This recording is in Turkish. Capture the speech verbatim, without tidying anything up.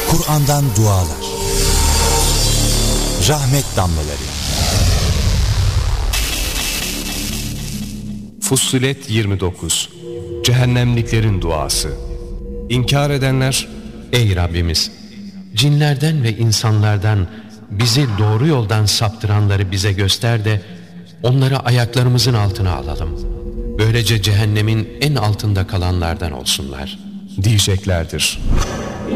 Kur'an'dan dualar, rahmet damlaları. Fussilet yirmi dokuz. Cehennemliklerin duası. İnkar edenler, ey Rabbimiz, cinlerden ve insanlardan bizi doğru yoldan saptıranları bize göster de onları ayaklarımızın altına alalım. Böylece cehennemin en altında kalanlardan olsunlar diyeceklerdir.